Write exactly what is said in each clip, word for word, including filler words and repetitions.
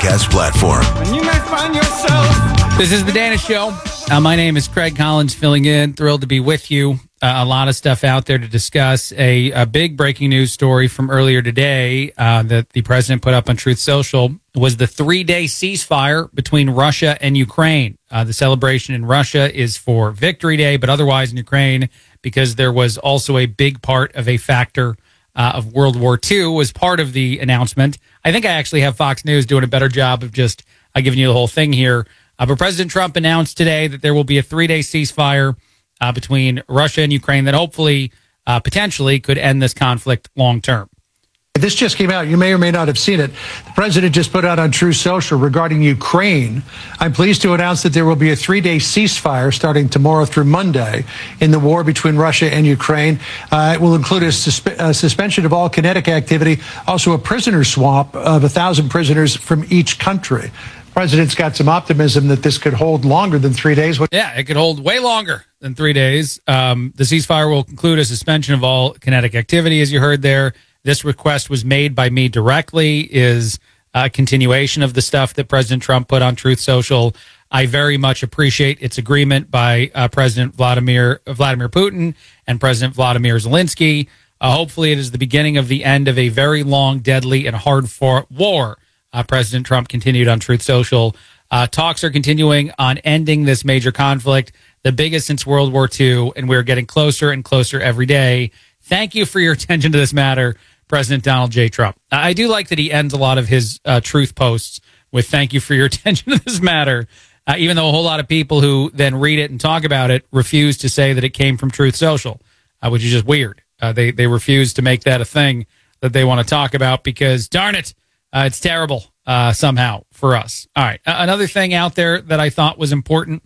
podcast platform. And you may find yourself. This is The Dana Show. Uh, my name is Craig Collins, filling in. Thrilled to be with you. Uh, a lot of stuff out there to discuss. A, a big breaking news story from earlier today uh, that the president put up on Truth Social was the three-day ceasefire between Russia and Ukraine. Uh, the celebration in Russia is for Victory Day, but otherwise in Ukraine, because there was also a big part of a factor uh, of World War Two was part of the announcement. I think I actually have Fox News doing a better job of just uh, giving you the whole thing here. Uh, but President Trump announced today that there will be a three-day ceasefire uh, between Russia and Ukraine that hopefully, uh, potentially, could end this conflict long-term. This just came out. You may or may not have seen it. The president just put out on Truth Social regarding Ukraine. I'm pleased to announce that there will be a three-day ceasefire starting tomorrow through Monday in the war between Russia and Ukraine. Uh, it will include a, suspe- a suspension of all kinetic activity, also a prisoner swap of a thousand prisoners from each country. The president's got some optimism that this could hold longer than three days. What- yeah, it could hold way longer than three days. Um, the ceasefire will include a suspension of all kinetic activity, as you heard there. This request was made by me directly, is a continuation of the stuff that President Trump put on Truth Social. I very much appreciate its agreement by uh, President Vladimir Vladimir Putin and President Vladimir Zelensky. Uh, hopefully it is the beginning of the end of a very long, deadly, and hard-fought war. Uh, President Trump continued on Truth Social. Uh, talks are continuing on ending this major conflict, the biggest since World War Two, and we're getting closer and closer every day. Thank you for your attention to this matter, President Donald J. Trump. I do like that he ends a lot of his uh, truth posts with thank you for your attention to this matter, uh, even though a whole lot of people who then read it and talk about it refuse to say that it came from Truth Social, uh, which is just weird. Uh, they, they refuse to make that a thing that they want to talk about because, darn it, uh, it's terrible uh, somehow for us. All right, uh, another thing out there that I thought was important,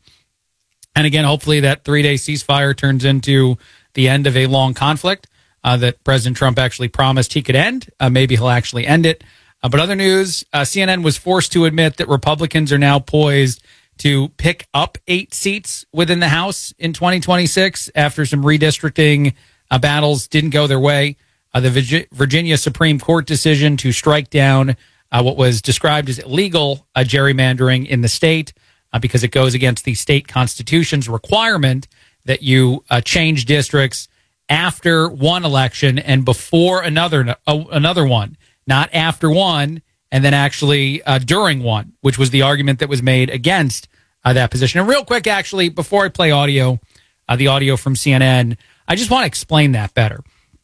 and again, hopefully that three-day ceasefire turns into the end of a long conflict uh, that President Trump actually promised he could end. Uh, maybe he'll actually end it. Uh, but other news, uh, C N N was forced to admit that Republicans are now poised to pick up eight seats within the House in twenty twenty-six after some redistricting uh, battles didn't go their way. Uh, the Virginia Supreme Court decision to strike down uh, what was described as illegal uh, gerrymandering in the state uh, because it goes against the state constitution's requirement that you uh, change districts after one election and before another uh, another one, not after one and then actually uh, during one, which was the argument that was made against uh, that position. And real quick, actually, before I play audio, uh, the audio from C N N, I just want to explain that better.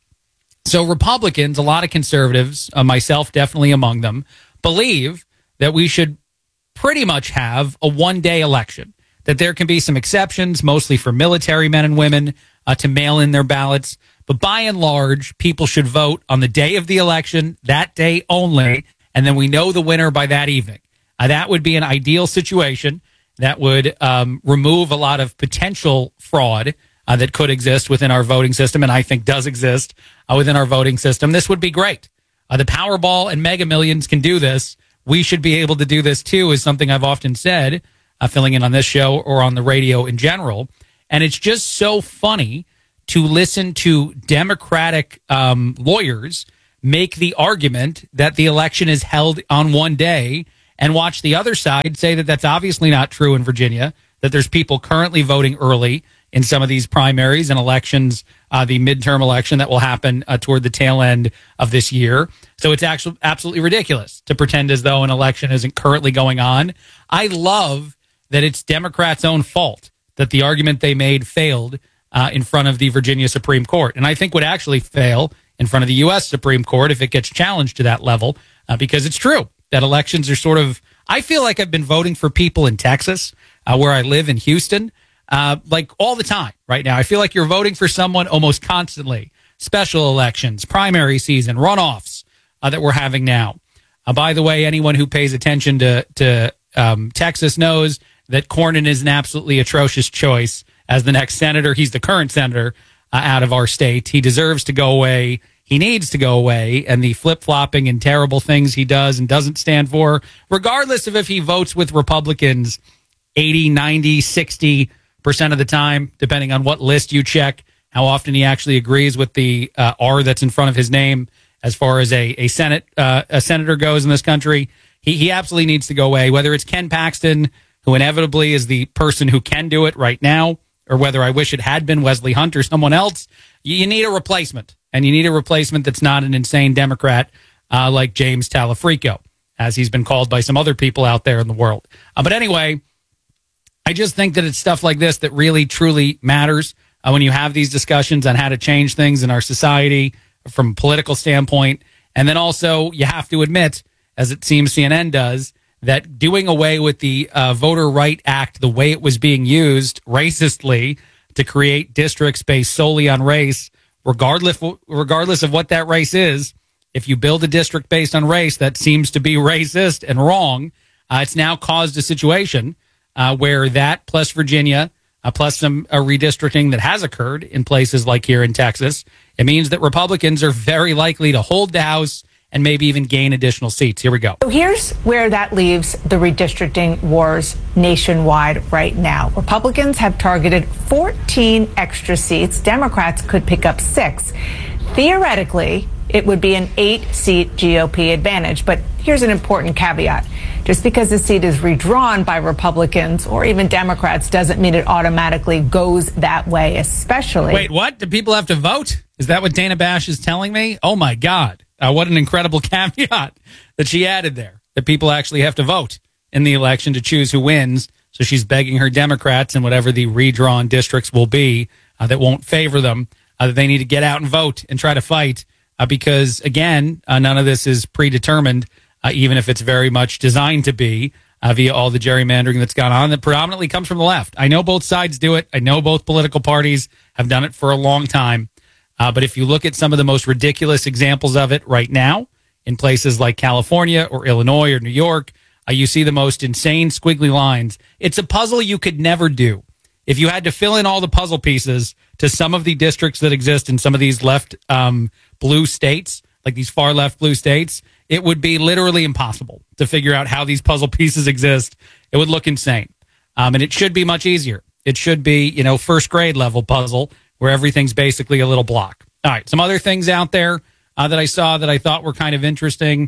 So Republicans, a lot of conservatives, uh, myself definitely among them, believe that we should pretty much have a one-day election, that there can be some exceptions, mostly for military men and women, uh, to mail in their ballots. But by and large, people should vote on the day of the election, that day only, and then we know the winner by that evening. Uh, that would be an ideal situation. That would um, remove a lot of potential fraud uh, that could exist within our voting system, and I think does exist uh, within our voting system. This would be great. Uh, the Powerball and Mega Millions can do this. We should be able to do this too, is something I've often said, uh, filling in on this show or on the radio in general. And it's just so funny to listen to Democratic um, lawyers make the argument that the election is held on one day and watch the other side say that that's obviously not true in Virginia, that there's people currently voting early in some of these primaries and elections, uh, the midterm election that will happen uh, toward the tail end of this year. So it's actually absolutely ridiculous to pretend as though an election isn't currently going on. I love that it's Democrats' own fault that the argument they made failed uh, in front of the Virginia Supreme Court. And I think would actually fail in front of the U S Supreme Court if it gets challenged to that level, uh, because it's true that elections are sort of, I feel like I've been voting for people in Texas, uh, where I live in Houston, uh, like all the time right now. I feel like you're voting for someone almost constantly. Special elections, primary season, runoffs uh, that we're having now. Uh, by the way, anyone who pays attention to, to um, Texas knows that Cornyn is an absolutely atrocious choice as the next senator. He's the current senator uh, out of our state. He deserves to go away. He needs to go away. And the flip-flopping and terrible things he does and doesn't stand for, regardless of if he votes with Republicans eighty, ninety, sixty percent of the time, depending on what list you check, how often he actually agrees with the uh, R that's in front of his name as far as a, a Senate uh, a senator goes in this country. he, he absolutely needs to go away, whether it's Ken Paxton, who inevitably is the person who can do it right now, or whether I wish it had been Wesley Hunt or someone else. You, you need a replacement, and you need a replacement that's not an insane Democrat uh, like James Talafrico, as he's been called by some other people out there in the world. Uh, but anyway, I just think that it's stuff like this that really, truly matters uh, when you have these discussions on how to change things in our society from a political standpoint. And then also you have to admit, as it seems C N N does, that doing away with the uh, Voter Right Act, the way it was being used racistly to create districts based solely on race, regardless, regardless of what that race is, if you build a district based on race that seems to be racist and wrong, uh, it's now caused a situation Uh, where that plus Virginia, uh, plus some uh, redistricting that has occurred in places like here in Texas, it means that Republicans are very likely to hold the House and maybe even gain additional seats. Here we go. So here's where that leaves the redistricting wars nationwide right now. Republicans have targeted fourteen extra seats. Democrats could pick up six. Theoretically, it would be an eight-seat G O P advantage. But here's an important caveat. Just because the seat is redrawn by Republicans or even Democrats doesn't mean it automatically goes that way, especially... Wait, what? Do people have to vote? Is that what Dana Bash is telling me? Oh, my God. Uh, what an incredible caveat that she added there, that people actually have to vote in the election to choose who wins. So she's begging her Democrats and whatever the redrawn districts will be uh, that won't favor them, uh, that they need to get out and vote and try to fight. Uh, because, again, uh, none of this is predetermined, uh, even if it's very much designed to be uh, via all the gerrymandering that's gone on that predominantly comes from the left. I know both sides do it. I know both political parties have done it for a long time. Uh, but if you look at some of the most ridiculous examples of it right now in places like California or Illinois or New York, uh, you see the most insane squiggly lines. It's a puzzle you could never do. If you had to fill in all the puzzle pieces to some of the districts that exist in some of these left um, blue states, like these far left blue states, it would be literally impossible to figure out how these puzzle pieces exist. It would look insane. Um, and it should be much easier. It should be, you know, first grade level puzzle where everything's basically a little block. All right, some other things out there uh, that I saw that I thought were kind of interesting.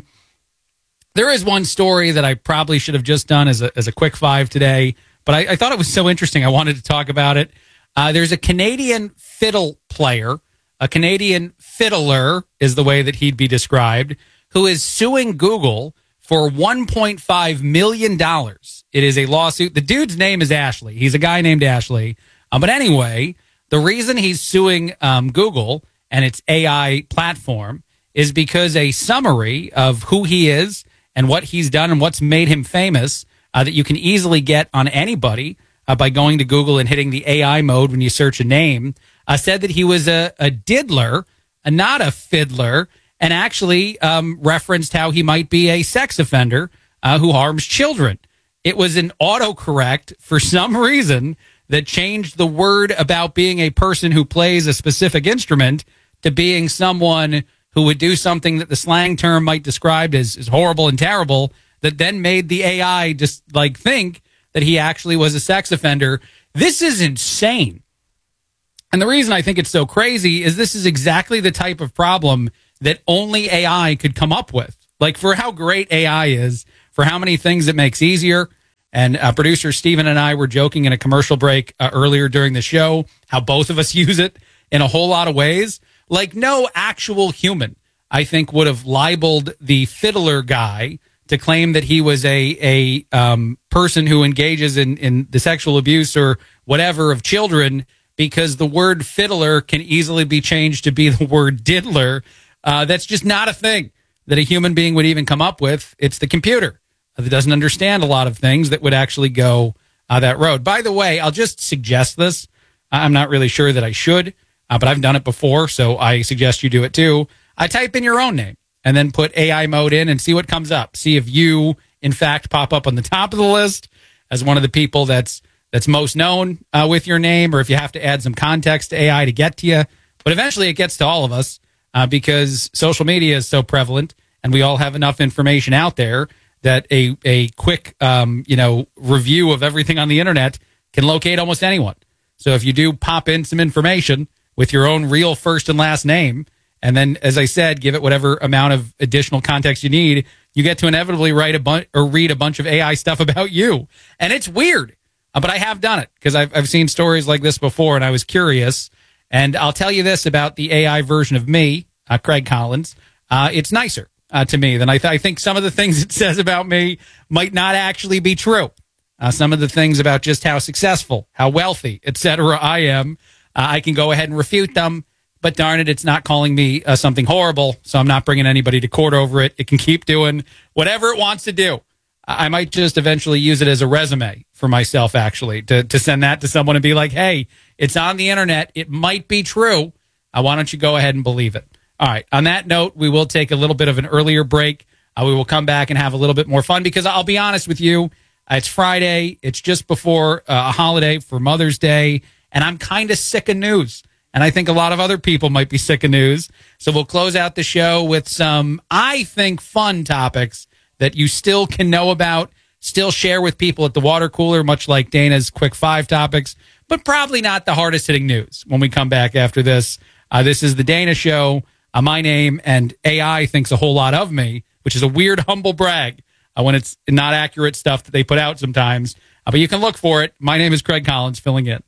There is one story that I probably should have just done as a, as a quick five today, but I, I thought it was so interesting I wanted to talk about it. Uh, there's a Canadian fiddle player, a Canadian fiddler is the way that he'd be described, who is suing Google for one point five million dollars. It is a lawsuit. The dude's name is Ashley. He's a guy named Ashley. Uh, but anyway, the reason he's suing um, Google and its A I platform is because a summary of who he is and what he's done and what's made him famous uh, that you can easily get on anybody uh, by going to Google and hitting the A I mode when you search a name, uh, said that he was a, a diddler, uh, not a fiddler, and actually um, referenced how he might be a sex offender uh, who harms children. It was an autocorrect for some reason that changed the word about being a person who plays a specific instrument to being someone who would do something that the slang term might describe as, as horrible and terrible, that then made the A I just like think that he actually was a sex offender. This is insane. And the reason I think it's so crazy is this is exactly the type of problem that only A I could come up with. Like, for how great A I is, for how many things it makes easier. And uh, producer Steven and I were joking in a commercial break uh, earlier during the show how both of us use it in a whole lot of ways. Like, no actual human, I think, would have libeled the fiddler guy to claim that he was a a um, person who engages in, in the sexual abuse or whatever of children, because the word fiddler can easily be changed to be the word diddler. Uh, that's just not a thing that a human being would even come up with. It's the computer that doesn't understand a lot of things that would actually go uh, that road. By the way, I'll just suggest this. I'm not really sure that I should, uh, but I've done it before, so I suggest you do it too. I type in your own name and then put A I mode in and see what comes up. See if you, in fact, pop up on the top of the list as one of the people that's that's most known uh, with your name, or if you have to add some context to A I to get to you. But eventually it gets to all of us uh, because social media is so prevalent and we all have enough information out there that a, a quick, um, you know, review of everything on the internet can locate almost anyone. So if you do pop in some information with your own real first and last name And then, as I said, give it whatever amount of additional context you need. You get to inevitably write a bunch or read a bunch of A I stuff about you. And it's weird, uh, but I have done it because I've, I've seen stories like this before and I was curious. And I'll tell you this about the A I version of me, uh, Craig Collins. Uh, it's nicer uh, to me than I, th- I think some of the things it says about me might not actually be true. Uh, some of the things about just how successful, how wealthy, et cetera I am, uh, I can go ahead and refute them. But darn it, it's not calling me uh, something horrible, so I'm not bringing anybody to court over it. It can keep doing whatever it wants to do. I might just eventually use it as a resume for myself, actually, to, to send that to someone and be like, hey, it's on the internet. It might be true. Uh, why don't you go ahead and believe it? All right. On that note, we will take a little bit of an earlier break. Uh, we will come back and have a little bit more fun because I'll be honest with you, uh, it's Friday. It's just before uh, a holiday for Mother's Day, and I'm kind of sick of news. And I think a lot of other people might be sick of news. So we'll close out the show with some, I think, fun topics that you still can know about, still share with people at the water cooler, much like Dana's quick five topics, but probably not the hardest hitting news when we come back after this. Uh, this is the Dana Show. Uh, my name, and A I thinks a whole lot of me, which is a weird, humble brag uh, when it's not accurate stuff that they put out sometimes. Uh, but you can look for it. My name is Craig Collins, filling in.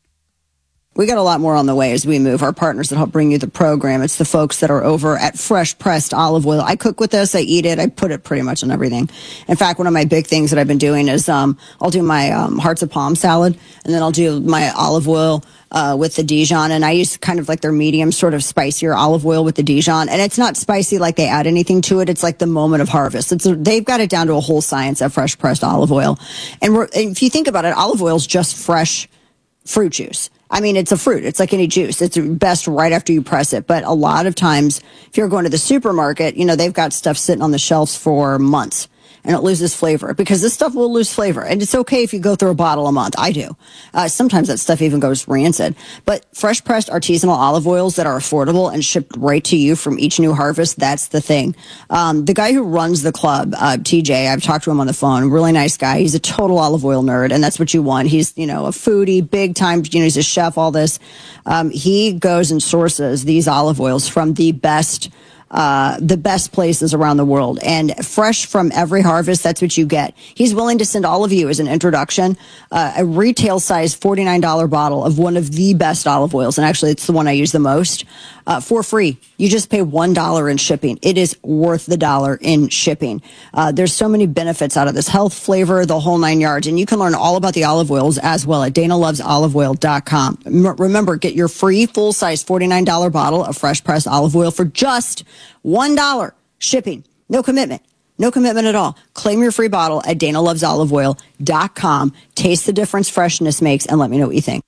We got a lot more on the way as we move. Our partners that help bring you the program. It's the folks that are over at Fresh Pressed Olive Oil. I cook with this. I eat it. I put it pretty much on everything. In fact, one of my big things that I've been doing is um, I'll do my um, hearts of palm salad, and then I'll do my olive oil uh, with the Dijon. And I use kind of like their medium, sort of spicier olive oil with the Dijon. And it's not spicy like they add anything to it. It's like the moment of harvest. It's a, they've got it down to a whole science at Fresh Pressed Olive Oil. And we're, if you think about it, olive oil is just fresh fruit juice. I mean, it's a fruit. It's like any juice. It's best right after you press it. But a lot of times, if you're going to the supermarket, you know, they've got stuff sitting on the shelves for months and it loses flavor because this stuff will lose flavor. And it's okay if you go through a bottle a month. I do. Uh, sometimes that stuff even goes rancid. But fresh pressed artisanal olive oils that are affordable and shipped right to you from each new harvest, that's the thing. Um, the guy who runs the club, uh, T J, I've talked to him on the phone, really nice guy. He's a total olive oil nerd, and that's what you want. He's, you know, a foodie, big time, you know, he's a chef, all this. Um, he goes and sources these olive oils from the best Uh, the best places around the world, and fresh from every harvest. That's what you get. He's willing to send all of you as an introduction uh, a retail size forty-nine dollars bottle of one of the best olive oils, and actually it's the one I use the most, uh, for free. You just pay one dollar in shipping. It is worth the dollar in shipping. Uh, there's so many benefits out of this: health, flavor, the whole nine yards. And you can learn all about the olive oils as well at dana loves olive oil dot com. M- remember, get your free full size forty-nine dollars bottle of fresh pressed olive oil for just one dollar shipping. No commitment. No commitment at all. Claim your free bottle at dana loves olive oil dot com. Taste the difference freshness makes and let me know what you think.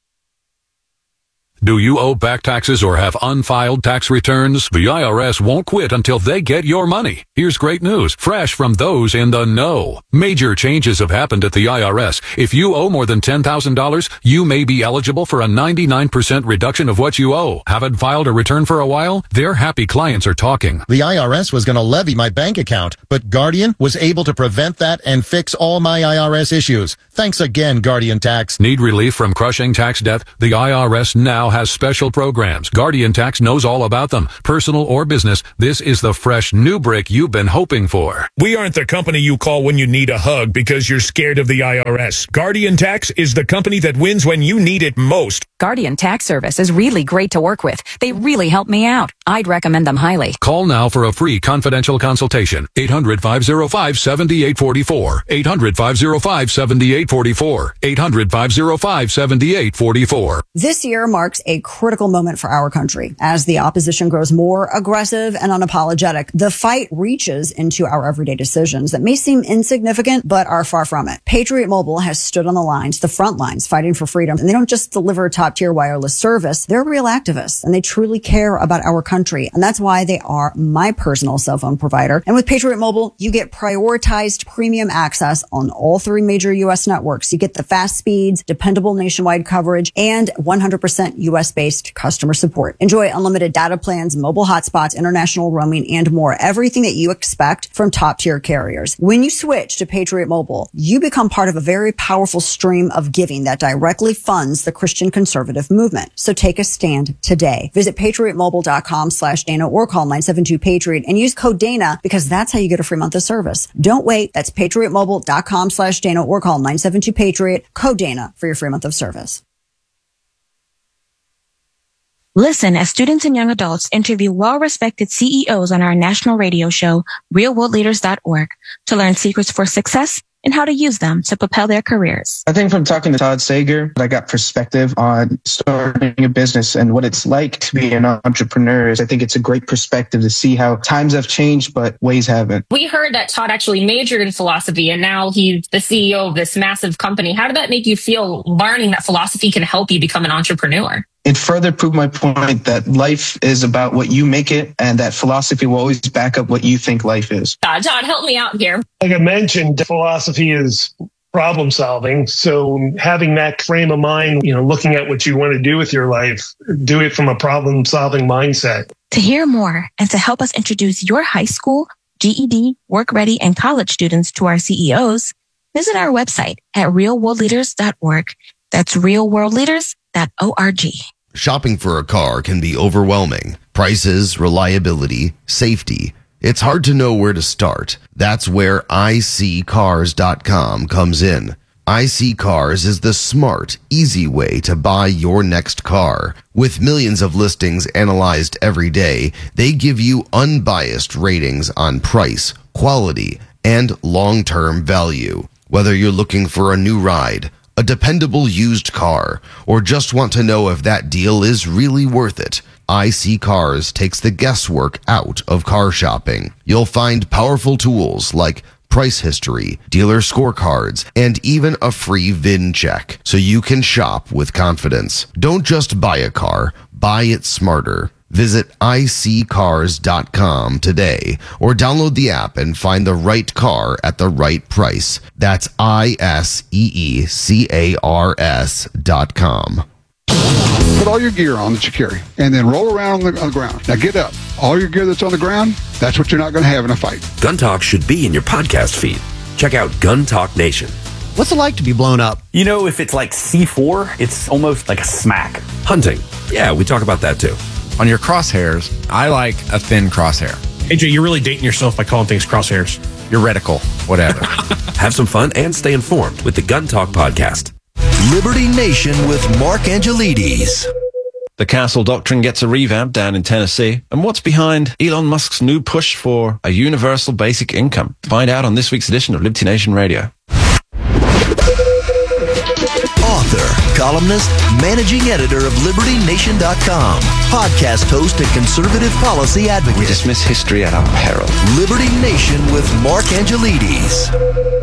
Do you owe back taxes or have unfiled tax returns? The I R S won't quit until they get your money. Here's great news, fresh from those in the know. Major changes have happened at the I R S. If you owe more than ten thousand dollars, you may be eligible for a ninety-nine percent reduction of what you owe. Haven't filed a return for a while? Their happy clients are talking. The I R S was going to levy my bank account, but Guardian was able to prevent that and fix all my I R S issues. Thanks again, Guardian Tax. Need relief from crushing tax debt? The I R S now has special programs. Guardian Tax knows all about them. Personal or business, this is the fresh new brick you've been hoping for. We aren't the company you call when you need a hug because you're scared of the I R S. Guardian Tax is the company that wins when you need it most. Guardian Tax Service is really great to work with. They really help me out. I'd recommend them highly. Call now for a free confidential consultation. eight hundred, five oh five, seven eight four four. eight hundred, five oh five, seven eight four four. eight hundred, five oh five, seven eight four four. This year marks a critical moment for our country as the opposition grows more aggressive and unapologetic. The fight reaches into our everyday decisions that may seem insignificant, but are far from it. Patriot Mobile has stood on the lines, the front lines, fighting for freedom. And they don't just deliver top-tier wireless service. They're real activists, and they truly care about our country. And that's why they are my personal cell phone provider. And with Patriot Mobile, you get prioritized premium access on all three major U S networks. You get the fast speeds, dependable nationwide coverage, and one hundred percent U S-based customer support. Enjoy unlimited data plans, mobile hotspots, international roaming, and more. Everything that you expect from top-tier carriers. When you switch to Patriot Mobile, you become part of a very powerful stream of giving that directly funds the Christian conservative movement. So take a stand today. Visit patriotmobile.com slash Dana or call nine seven two Patriot and use code Dana because that's how you get a free month of service. Don't wait. That's patriotmobile.com slash Dana or call nine seven two Patriot, code Dana for your free month of service. Listen as students and young adults interview well-respected C E Os on our national radio show, real world leaders dot org, to learn secrets for success and how to use them to propel their careers. I think from talking to Todd Sager, I got perspective on starting a business and what it's like to be an entrepreneur. I think it's a great perspective to see how times have changed, but ways haven't. We heard that Todd actually majored in philosophy and now he's the C E O of this massive company. How did that make you feel learning that philosophy can help you become an entrepreneur? It further proved my point that life is about what you make it and that philosophy will always back up what you think life is. Uh, Todd, help me out here. Like I mentioned, philosophy is problem solving. So having that frame of mind, you know, looking at what you want to do with your life, do it from a problem solving mindset. To hear more and to help us introduce your high school, G E D, work ready, and college students to our C E Os, visit our website at real world leaders dot org. That's real world leaders dot org. Shopping for a car can be overwhelming. Prices, reliability, safety. It's hard to know where to start. That's where i c cars dot com comes in. iSeeCars is the smart, easy way to buy your next car. With millions of listings analyzed every day, they give you unbiased ratings on price, quality, and long-term value. Whether you're looking for a new ride, a dependable used car, or just want to know if that deal is really worth it, iSeeCars takes the guesswork out of car shopping. You'll find powerful tools like price history, dealer scorecards, and even a free V I N check, so you can shop with confidence. Don't just buy a car, buy it smarter. Visit i c cars dot com today or download the app and find the right car at the right price. That's I S E E C A R S dot com. Put all your gear on that you carry and then roll around on the, on the ground. Now get up. All your gear that's on the ground, that's what you're not going to have in a fight. Gun Talk should be in your podcast feed. Check out Gun Talk Nation. What's it like to be blown up? You know, if it's like C four, it's almost like a smack. Hunting. Yeah, we talk about that too. On your crosshairs, I like a thin crosshair. A J, you're really dating yourself by calling things crosshairs. Your reticle, whatever. Have some fun and stay informed with the Gun Talk podcast. Liberty Nation with Mark Angelides. The Castle Doctrine gets a revamp down in Tennessee. And what's behind Elon Musk's new push for a universal basic income? Find out on this week's edition of Liberty Nation Radio. Author, columnist, managing editor of Liberty Nation dot com, podcast host and conservative policy advocate. We dismiss history at our peril. Liberty Nation with Mark Angelides.